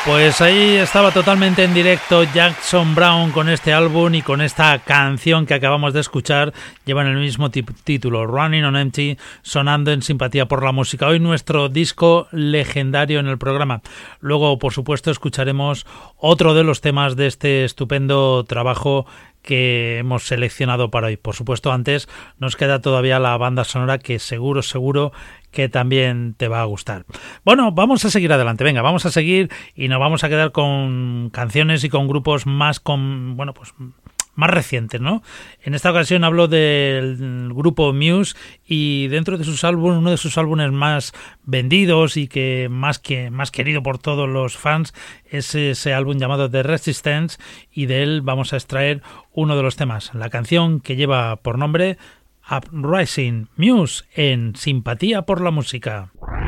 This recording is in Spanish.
Pues ahí estaba totalmente en directo Jackson Browne con este álbum y con esta canción que acabamos de escuchar. Llevan el mismo título, Running on Empty, sonando en Simpatía por la Música. Hoy nuestro disco legendario en el programa. Luego, por supuesto, escucharemos otro de los temas de este estupendo trabajo que hemos seleccionado para hoy. Por supuesto, antes nos queda todavía la banda sonora que seguro que también te va a gustar. Bueno, vamos a seguir adelante, venga, vamos a seguir y nos vamos a quedar con canciones y con grupos más más recientes, ¿no? En esta ocasión hablo del grupo Muse y dentro de sus álbumes, uno de sus álbumes más vendidos y que más querido por todos los fans es ese álbum llamado The Resistance, y de él vamos a extraer uno de los temas, la canción que lleva por nombre Uprising, Muse en Simpatía por la Música.